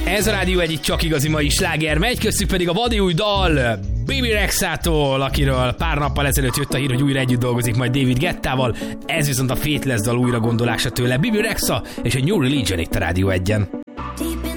Ez a Rádió egyik csak igazi mai sláger megy, köztük pedig a vadi új dal Bebe Rexától, akiről pár nappal ezelőtt jött a hír, hogy újra együtt dolgozik majd David Guettával. Ez viszont a Faithless dal újra gondolása tőle. Bebe Rexa és a New Religion itt a Rádió 1-en.